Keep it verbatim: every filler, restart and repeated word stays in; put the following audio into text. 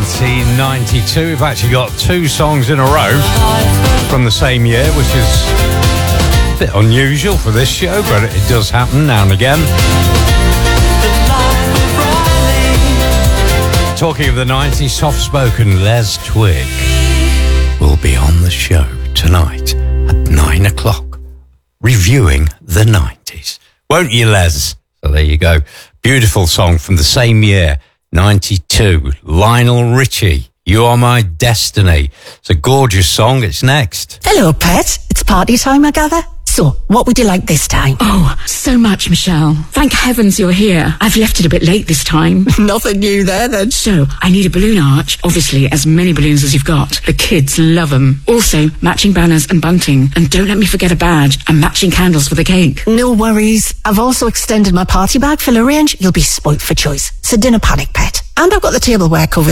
nineteen ninety-two. We've actually got two songs in a row from the same year, which is a bit unusual for this show, but it does happen now and again. Talking of the nineties, soft-spoken Les Twigg will be on the show tonight at nine o'clock, reviewing the nineties. Won't you, Les? So there you go. Beautiful song from the same year, ninety-two. Lionel Richie, You Are My Destiny. It's a gorgeous song. It's next. Hello, pet. It's party time, I gather. So, what would you like this time? Oh, so much, Michelle. Thank heavens you're here. I've left it a bit late this time. Nothing new there, then. So, I need a balloon arch. Obviously, as many balloons as you've got. The kids love them. Also, matching banners and bunting. And don't let me forget a badge and matching candles for the cake. No worries. I've also extended my party bag full of range. You'll be spoilt for choice. So, dinner panic, pet. And I've got the tableware covered.